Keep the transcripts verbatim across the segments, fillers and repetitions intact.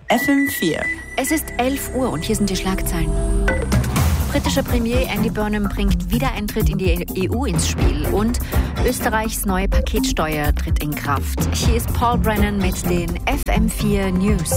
F M vier. Es ist elf Uhr und hier sind die Schlagzeilen. Britischer Premier Andy Burnham bringt Wiedereintritt in die E U ins Spiel und Österreichs neue Paketsteuer tritt in Kraft. Hier ist Paul Brennan mit den F M vier News.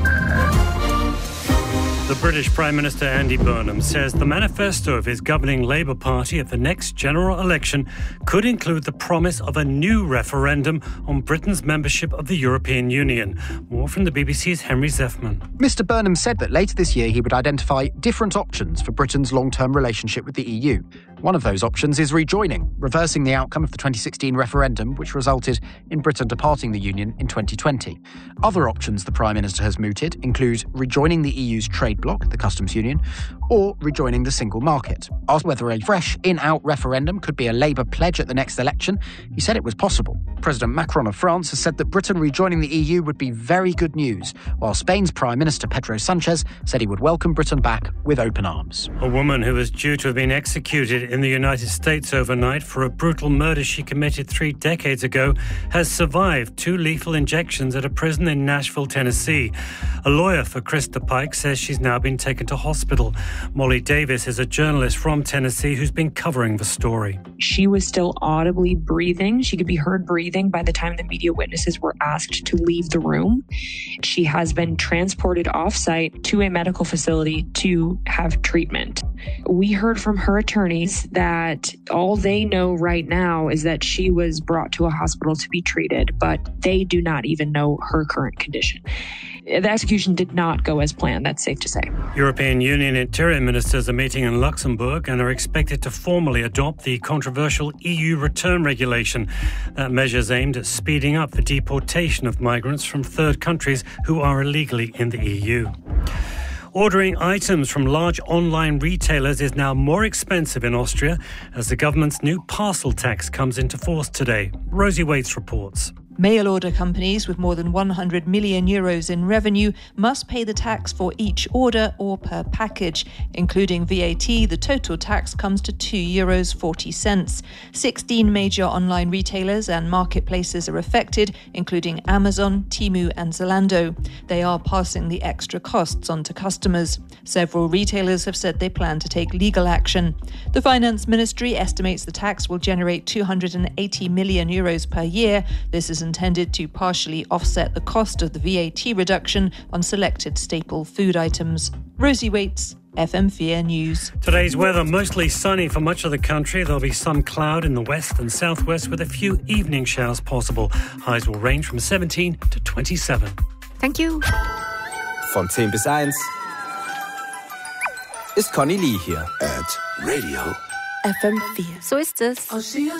The British Prime Minister Andy Burnham says the manifesto of his governing Labour Party at the next general election could include the promise of a new referendum on Britain's membership of the European Union. More from the B B C's Henry Zeffman. Mister Burnham said that later this year he would identify different options for Britain's long-term relationship with the E U. One of those options is rejoining, reversing the outcome of the twenty sixteen referendum, which resulted in Britain departing the Union in twenty twenty. Other options the Prime Minister has mooted include rejoining the E U's trade bloc, the customs union, or rejoining the single market. Asked whether a fresh in-out referendum could be a Labour pledge at the next election, he said it was possible. President Macron of France has said that Britain rejoining the E U would be very good news, while Spain's Prime Minister Pedro Sanchez said he would welcome Britain back with open arms. A woman who was due to have been executed in the United States overnight for a brutal murder she committed three decades ago has survived two lethal injections at a prison in Nashville, Tennessee. A lawyer for Krista Pike says she's now been taken to hospital. Molly Davis is a journalist from Tennessee who's been covering the story. She was still audibly breathing. She could be heard breathing by the time the media witnesses were asked to leave the room. She has been transported off-site to a medical facility to have treatment. We heard from her attorneys that all they know right now is that she was brought to a hospital to be treated, but they do not even know her current condition. The execution did not go as planned, that's safe to say. European Union interior ministers are meeting in Luxembourg and are expected to formally adopt the controversial E U return regulation. That measure is aimed at speeding up the deportation of migrants from third countries who are illegally in the E U. Ordering items from large online retailers is now more expensive in Austria as the government's new parcel tax comes into force today. Rosie Waits reports. Mail-order companies with more than one hundred million euros in revenue must pay the tax for each order or per package. Including V A T, the total tax comes to two euros forty. sixteen major online retailers and marketplaces are affected, including Amazon, Temu and Zalando. They are passing the extra costs on to customers. Several retailers have said they plan to take legal action. The Finance Ministry estimates the tax will generate two hundred eighty million euros per year. This is intended to partially offset the cost of the V A T reduction on selected staple food items. Rosie Waits, F M four News. Today's weather mostly sunny for much of the country. There'll be some cloud in the west and southwest with a few evening showers possible. Highs will range from seventeen to twenty-seven. Thank you. Von zehn bis eins ist Conny Lee hier. At Radio F M vier. So ist es.